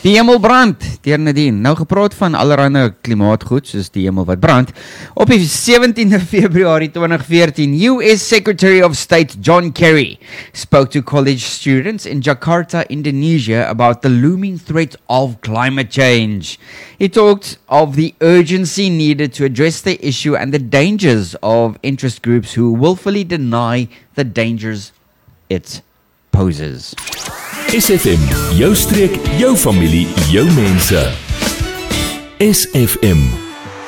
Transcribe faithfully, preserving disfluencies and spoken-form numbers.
Die hemel brand, deur Nadine. Nou gepraat van allerlei klimaatgoed, soos die hemel wat brand. Op die seventiende Februarie twintig veertien, U S Secretary of State John Kerry spoke to college students in Jakarta, Indonesia about the looming threat of climate change. He talked of the urgency needed to address the issue and the dangers of interest groups who willfully deny the dangers it poses. S F M, jou streek, jou familie, jou mense. S F M